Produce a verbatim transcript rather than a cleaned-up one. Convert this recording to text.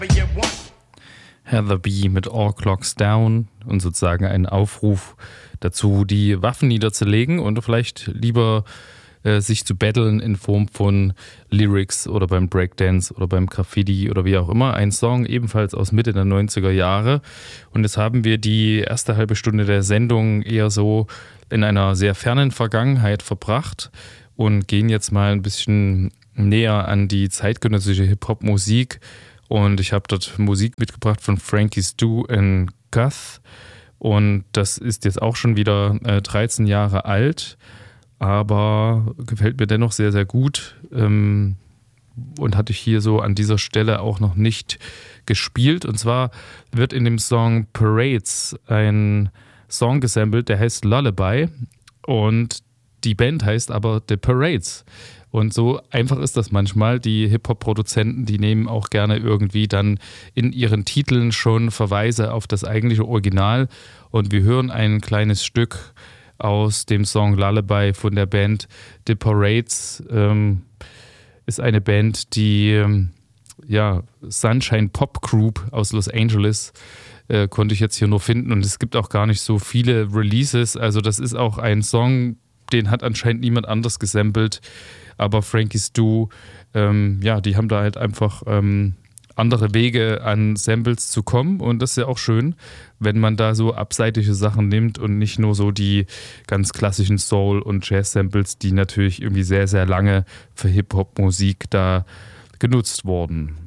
Heather B. mit All Clocks Down und sozusagen ein Aufruf dazu, die Waffen niederzulegen und vielleicht lieber äh, sich zu battlen in Form von Lyrics oder beim Breakdance oder beim Graffiti oder wie auch immer. Ein Song ebenfalls aus Mitte der neunziger Jahre. Und jetzt haben wir die erste halbe Stunde der Sendung eher so in einer sehr fernen Vergangenheit verbracht und gehen jetzt mal ein bisschen näher an die zeitgenössische Hip-Hop-Musik. Und ich habe dort Musik mitgebracht von Frankie Stu und Goth. Und das ist jetzt auch schon wieder äh, dreizehn Jahre alt, aber gefällt mir dennoch sehr, sehr gut. Ähm, und hatte ich hier so an dieser Stelle auch noch nicht gespielt. Und zwar wird in dem Song Parades ein Song gesampelt, der heißt Lullaby. Und die Band heißt aber The Parades. Und so einfach ist das manchmal. Die Hip-Hop-Produzenten, die nehmen auch gerne irgendwie dann in ihren Titeln schon Verweise auf das eigentliche Original. Und wir hören ein kleines Stück aus dem Song Lullaby von der Band The Parades. Ähm, ist eine Band, die ähm, ja, Sunshine Pop Group aus Los Angeles äh, konnte ich jetzt hier nur finden. Und es gibt auch gar nicht so viele Releases. Also das ist auch ein Song, den hat anscheinend niemand anders gesampelt. Aber Frankie Stu, ähm, ja, die haben da halt einfach ähm, andere Wege an Samples zu kommen. Und das ist ja auch schön, wenn man da so abseitige Sachen nimmt und nicht nur so die ganz klassischen Soul- und Jazz-Samples, die natürlich irgendwie sehr, sehr lange für Hip-Hop-Musik da genutzt wurden.